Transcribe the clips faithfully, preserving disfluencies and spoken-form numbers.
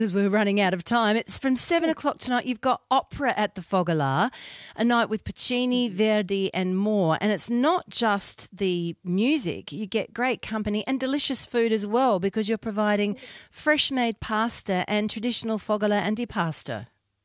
Because we're running out of time. It's from seven o'clock tonight. You've got opera at the Fogolar, a night with Puccini, Verdi and more. And it's not just the music. You get great company and delicious food as well, because you're providing fresh-made pasta and traditional Fogolar antipasto.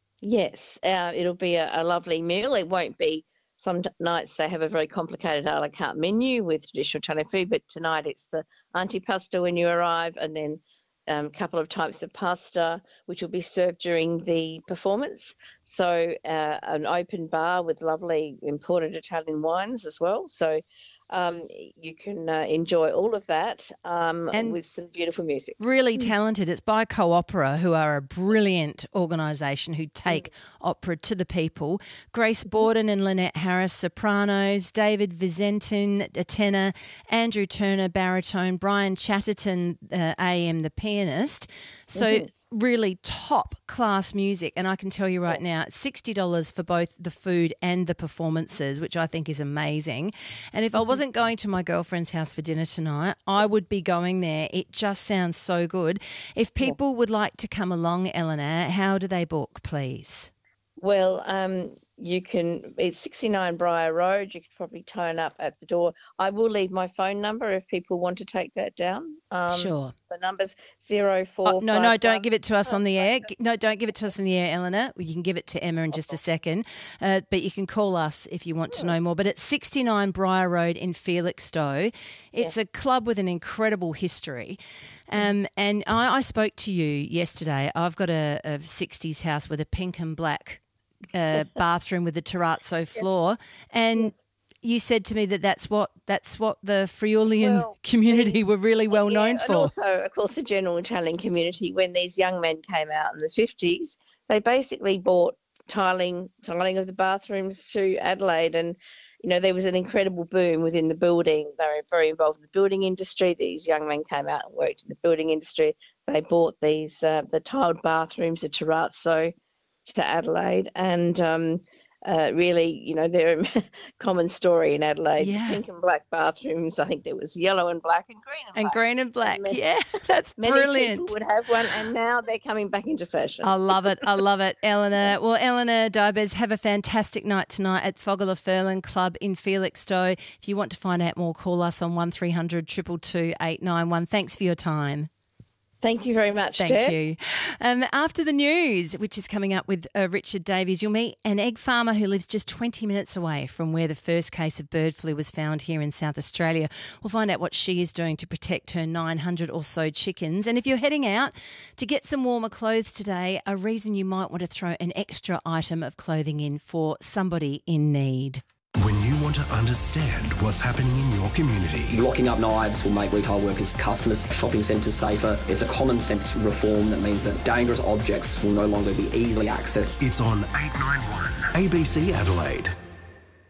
Yes, uh, it'll be a, a lovely meal. It won't be, some t- nights they have a very complicated a la carte menu with traditional Italian food, but tonight it's the antipasto when you arrive, and then a um, couple of types of pasta, which will be served during the performance. So uh, an open bar with lovely imported Italian wines as well. So um, you can uh, enjoy all of that um, And with some beautiful music. Really talented. It's by Co-Opera, who are a brilliant organisation who take opera to the people. Grace Borden and Lynette Harris, sopranos, David Vizentin, a tenor, Andrew Turner, baritone, Brian Chatterton, uh, A M, the pianist. So mm-hmm. really top-class music. And I can tell you right now, it's sixty dollars for both the food and the performances, which I think is amazing. And if I wasn't going to my girlfriend's house for dinner tonight, I would be going there. It just sounds so good. If people would like to come along, Eleanor, how do they book, please? Well, um, you can, it's sixty-nine Briar Road. You could probably turn up at the door. I will leave my phone number if people want to take that down. Um, sure. The number's zero four. Oh, no, no, don't give it to us on the air. No, don't give it to us on the air, Eleanor. You can give it to Emma in just a second. Uh, but you can call us if you want to know more. But it's sixty-nine Briar Road in Felixstowe. It's yeah. a club with an incredible history. Um, and I, I spoke to you yesterday. I've got a, a sixties house with a pink and black uh, bathroom with a terrazzo floor. Yes. And yes. you said to me that that's what that's what the Friulian well, community were really well yeah, known for. And also, of course, the general Italian community, when these young men came out in the fifties, they basically bought tiling, tiling of the bathrooms to Adelaide. And, you know, there was an incredible boom within the building. They were very involved in the building industry. These young men came out and worked in the building industry. They bought these, uh, the tiled bathrooms, the terrazzo, to Adelaide, and um, uh, really, you know, they're a common story in Adelaide. Yeah. Pink and black bathrooms. I think there was yellow and black and green and, and black. green and black. And many, yeah, that's many brilliant. People would have one, and now they're coming back into fashion. I love it. I love it, Eleanor. Well, Eleanor Dibes, have a fantastic night tonight at Fogolar Furlan Club in Felixstowe. If you want to find out more, call us on one three hundred two two two eight nine one. Thanks for your time. Thank you very much, Thank Deb. you. Um, after the news, which is coming up with uh, Richard Davies, you'll meet an egg farmer who lives just twenty minutes away from where the first case of bird flu was found here in South Australia. We'll find out what she is doing to protect her nine hundred or so chickens. And if you're heading out to get some warmer clothes today, a reason you might want to throw an extra item of clothing in for somebody in need. When you want to understand what's happening in your community. Locking up knives will make retail workers, customers, shopping centres safer. It's a common sense reform that means that dangerous objects will no longer be easily accessed. It's on eight nine one A B C Adelaide.